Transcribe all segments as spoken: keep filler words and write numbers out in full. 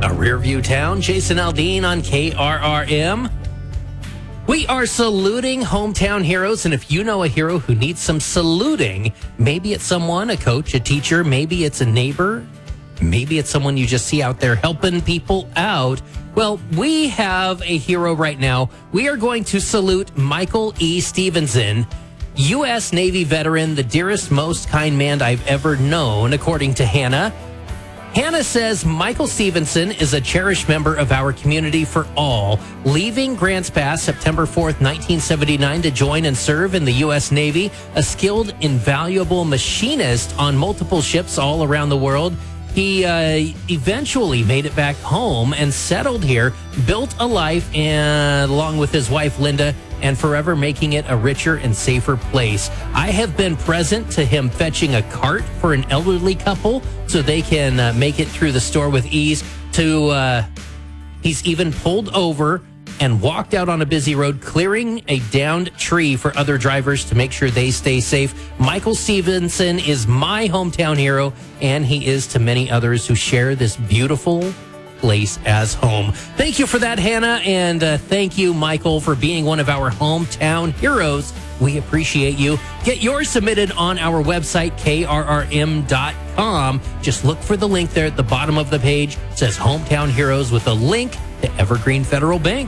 A Rearview Town, Jason Aldean on K R R M. We are saluting hometown heroes, and if you know a hero who needs some saluting, maybe it's someone, a coach, a teacher, maybe it's a neighbor, maybe it's someone you just see out there helping people out. Well, we have a hero right now. We are going to salute Michael E. Stevenson, U S Navy veteran, the dearest, most kind man I've ever known, according to Hannah. Hannah says Michael Stevenson is a cherished member of our community for all, leaving Grants Pass September fourth, nineteen seventy-nine to join and serve in the U S Navy, a skilled, invaluable machinist on multiple ships all around the world. He uh, eventually made it back home and settled here, built a life and along with his wife, Linda, and forever making it a richer and safer place. I have been present to him fetching a cart for an elderly couple so they can uh, make it through the store with ease. To uh, he's even pulled over and walked out on a busy road, clearing a downed tree for other drivers to make sure they stay safe. Michael Stevenson is my hometown hero, and he is to many others who share this beautiful place as home. Thank you for that, Hannah, and uh, thank you, Michael, for being one of our hometown heroes. We appreciate you. Get yours submitted on our website, K R R M dot com. Just look for the link there at the bottom of the page. It says Hometown Heroes with a link to Evergreen Federal Bank.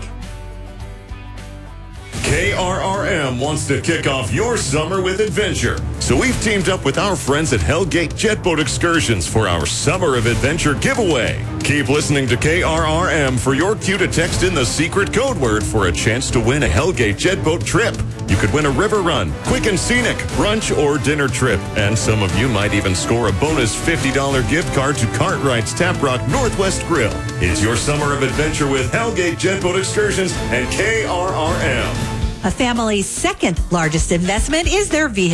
K R R M wants to kick off your summer with adventure. So we've teamed up with our friends at Hellgate Jetboat Excursions for our Summer of Adventure giveaway. Keep listening to K R R M for your cue to text in the secret code word for a chance to win a Hellgate Jetboat trip. You could win a river run, quick and scenic, brunch, or dinner trip. And some of you might even score a bonus fifty dollars gift card to Cartwright's Tap Rock Northwest Grill. It's your Summer of Adventure with Hellgate Jetboat Excursions and K R R M. A family's second largest investment is their vehicle.